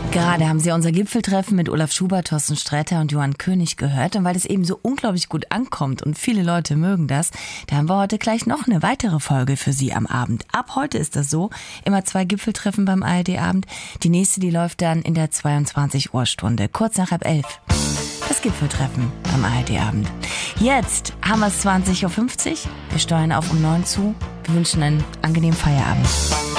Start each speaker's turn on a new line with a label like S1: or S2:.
S1: Gerade haben Sie unser Gipfeltreffen mit Olaf Schubert, Thorsten Sträter und Johann König gehört. Und weil es eben so unglaublich gut ankommt und viele Leute mögen das, da haben wir heute gleich noch eine weitere Folge für Sie am Abend. Ab heute ist das so, immer 2 Gipfeltreffen beim ARD-Abend. Die nächste, die läuft dann in der 22-Uhr-Stunde, kurz nach 11:30. Das Gipfeltreffen beim ARD-Abend. Jetzt haben wir es 20:50 Uhr. Wir steuern auf um 9 zu. Wir wünschen einen angenehmen Feierabend.